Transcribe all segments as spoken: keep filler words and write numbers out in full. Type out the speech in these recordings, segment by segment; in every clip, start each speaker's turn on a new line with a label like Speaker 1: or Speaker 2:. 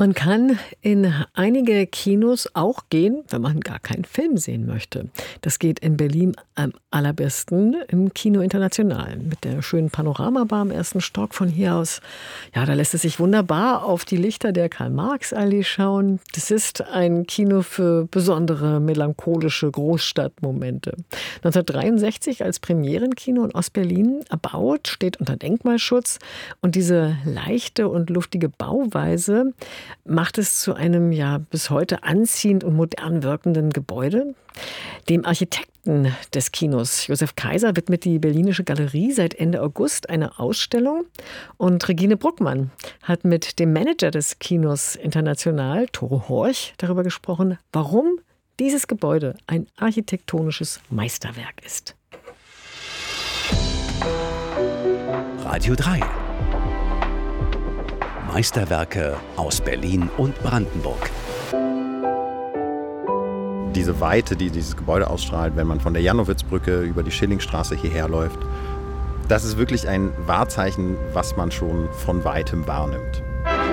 Speaker 1: Man kann in einige Kinos auch gehen, wenn man gar keinen Film sehen möchte. Das geht in Berlin am allerbesten im Kino International mit der schönen Panoramabar im ersten Stock von hier aus. Ja, da lässt es sich wunderbar auf die Lichter der Karl-Marx-Allee schauen. Das ist ein Kino für besondere melancholische Großstadtmomente. neunzehnhundertdreiundsechzig als Premierenkino in Ostberlin erbaut, steht unter Denkmalschutz. Und diese leichte und luftige Bauweise macht es zu einem ja bis heute anziehend und modern wirkenden Gebäude. Dem Architekten des Kinos, Josef Kaiser, widmet die Berlinische Galerie seit Ende August eine Ausstellung. Und Regine Bruckmann hat mit dem Manager des Kinos International, Tore Horch, darüber gesprochen, warum dieses Gebäude ein architektonisches Meisterwerk ist.
Speaker 2: Radio drei. Meisterwerke aus Berlin und Brandenburg.
Speaker 3: Diese Weite, die dieses Gebäude ausstrahlt, wenn man von der Jannowitzbrücke über die Schillingstraße hierher läuft, das ist wirklich ein Wahrzeichen, was man schon von Weitem wahrnimmt.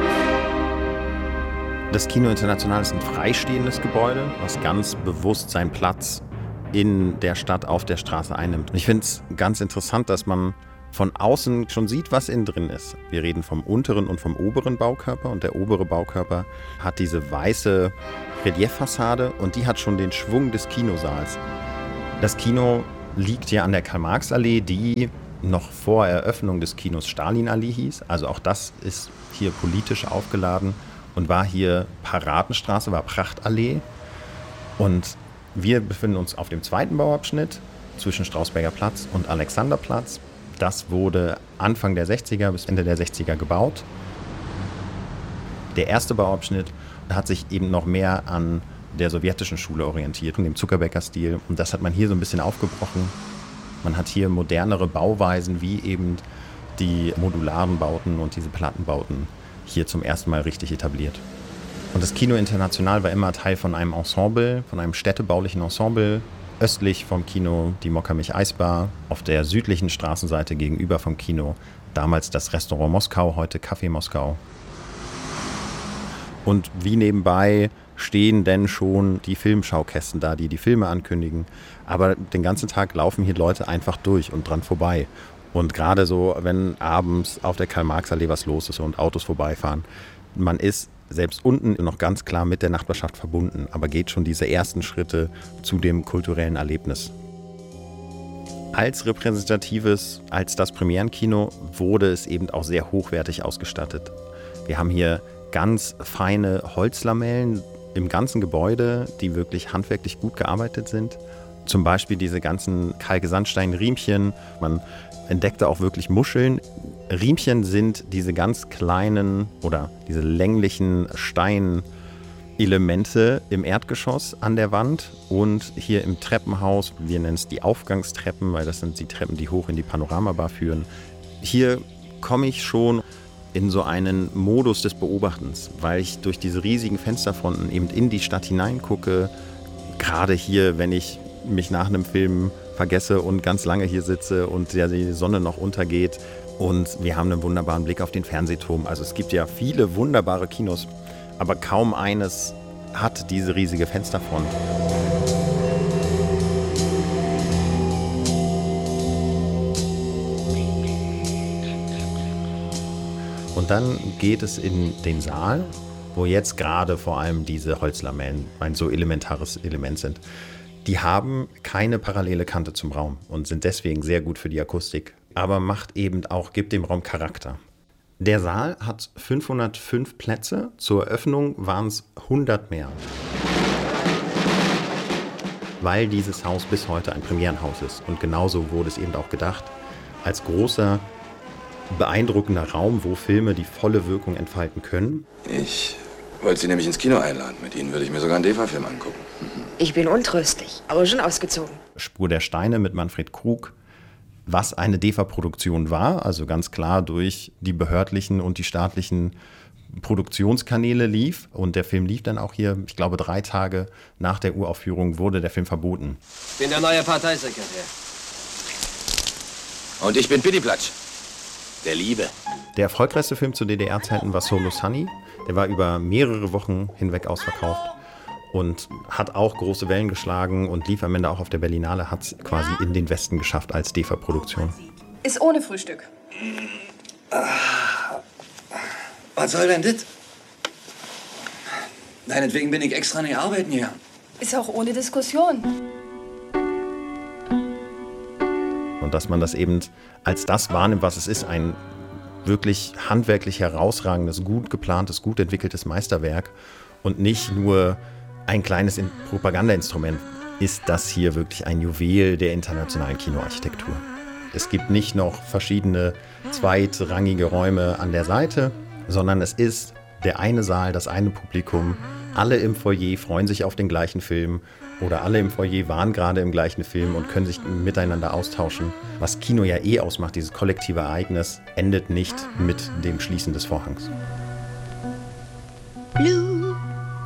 Speaker 3: Das Kino International ist ein freistehendes Gebäude, was ganz bewusst seinen Platz in der Stadt auf der Straße einnimmt. Und ich finde es ganz interessant, dass man von außen schon sieht, was innen drin ist. Wir reden vom unteren und vom oberen Baukörper und der obere Baukörper hat diese weiße Relieffassade und die hat schon den Schwung des Kinosaals. Das Kino liegt ja an der Karl-Marx-Allee, die noch vor Eröffnung des Kinos Stalin-Allee hieß. Also auch das ist hier politisch aufgeladen und war hier Paradenstraße, war Prachtallee. Und wir befinden uns auf dem zweiten Bauabschnitt zwischen Strausberger Platz und Alexanderplatz. Das wurde Anfang der sechziger bis Ende der sechziger gebaut. Der erste Bauabschnitt hat sich eben noch mehr an der sowjetischen Schule orientiert und dem Zuckerbäcker-Stil. Und das hat man hier so ein bisschen aufgebrochen. Man hat hier modernere Bauweisen wie eben die modularen Bauten und diese Plattenbauten hier zum ersten Mal richtig etabliert. Und das Kino International war immer Teil von einem Ensemble, von einem städtebaulichen Ensemble. Östlich vom Kino die Mokka-Mich-Eisbar, auf der südlichen Straßenseite gegenüber vom Kino damals das Restaurant Moskau, heute Café Moskau. Und wie nebenbei stehen denn schon die Filmschaukästen da, die die Filme ankündigen. Aber den ganzen Tag laufen hier Leute einfach durch und dran vorbei. Und gerade so, wenn abends auf der Karl-Marx-Allee was los ist und Autos vorbeifahren, man ist selbst unten noch ganz klar mit der Nachbarschaft verbunden, aber geht schon diese ersten Schritte zu dem kulturellen Erlebnis. Als repräsentatives, als das Premierenkino wurde es eben auch sehr hochwertig ausgestattet. Wir haben hier ganz feine Holzlamellen im ganzen Gebäude, die wirklich handwerklich gut gearbeitet sind. Zum Beispiel diese ganzen Kalk-Sandstein-Riemchen. Man entdeckte auch wirklich Muscheln. Riemchen sind diese ganz kleinen oder diese länglichen Steinelemente im Erdgeschoss an der Wand und hier im Treppenhaus. Wir nennen es die Aufgangstreppen, weil das sind die Treppen, die hoch in die Panoramabar führen. Hier komme ich schon in so einen Modus des Beobachtens, weil ich durch diese riesigen Fensterfronten eben in die Stadt hineingucke. Gerade hier, wenn ich mich nach einem Film vergesse und ganz lange hier sitze und die Sonne noch untergeht. Und wir haben einen wunderbaren Blick auf den Fernsehturm. Also es gibt ja viele wunderbare Kinos, aber kaum eines hat diese riesige Fensterfront. Und dann geht es in den Saal, wo jetzt gerade vor allem diese Holzlamellen ein so elementares Element sind. Die haben keine parallele Kante zum Raum und sind deswegen sehr gut für die Akustik, aber macht eben auch, gibt dem Raum Charakter. Der Saal hat fünfhundertfünf Plätze, zur Eröffnung waren es hundert mehr. Weil dieses Haus bis heute ein Premierenhaus ist und genauso wurde es eben auch gedacht, als großer, beeindruckender Raum, wo Filme die volle Wirkung entfalten können.
Speaker 4: Ich wollte Sie nämlich ins Kino einladen. Mit Ihnen würde ich mir sogar einen D E V A-Film angucken.
Speaker 5: Ich bin untröstlich, aber schon ausgezogen.
Speaker 3: Spur der Steine mit Manfred Krug, was eine D E V A-Produktion war, also ganz klar durch die behördlichen und die staatlichen Produktionskanäle lief. Und der Film lief dann auch hier, ich glaube, drei Tage nach der Uraufführung wurde der Film verboten.
Speaker 6: Ich bin der neue Parteisekretär.
Speaker 4: Und ich bin Pittiplatsch.
Speaker 6: der Liebe.
Speaker 3: Der erfolgreichste Film zu D D R-Zeiten war Solo Sunny. Der war über mehrere Wochen hinweg ausverkauft und hat auch große Wellen geschlagen und lief am Ende auch auf der Berlinale, hat es quasi in den Westen geschafft als D E F A-Produktion.
Speaker 7: Ist ohne Frühstück.
Speaker 6: Was soll denn das? Deinetwegen bin ich extra nicht arbeiten hier.
Speaker 7: Ist auch ohne Diskussion.
Speaker 3: Und dass man das eben als das wahrnimmt, was es ist, ein wirklich handwerklich herausragendes, gut geplantes, gut entwickeltes Meisterwerk und nicht nur ein kleines Propagandainstrument, ist das hier wirklich ein Juwel der internationalen Kinoarchitektur. Es gibt nicht noch verschiedene zweitrangige Räume an der Seite, sondern es ist der eine Saal, das eine Publikum. Alle im Foyer freuen sich auf den gleichen Film oder alle im Foyer waren gerade im gleichen Film und können sich miteinander austauschen. Was Kino ja eh ausmacht, dieses kollektive Ereignis, endet nicht mit dem Schließen des Vorhangs.
Speaker 8: Blue.